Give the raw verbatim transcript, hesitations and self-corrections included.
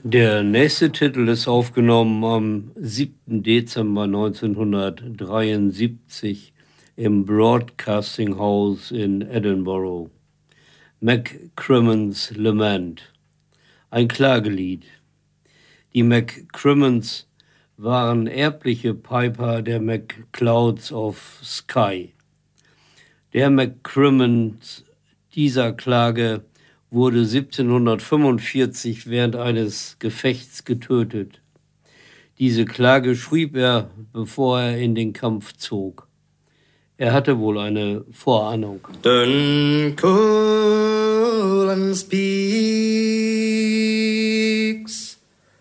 Der nächste Titel ist aufgenommen am siebten Dezember neunzehnhundertdreiundsiebzig im Broadcasting House in Edinburgh. McCrimmon's Lament, ein Klagelied. Die McCrimmons waren erbliche Piper der MacLeods of Skye. Der McCrimmons dieser Klage wurde siebzehnhundertfünfundvierzig während eines Gefechts getötet. Diese Klage schrieb er, bevor er in den Kampf zog. Er hatte wohl eine Vorahnung. Dun cool and speed.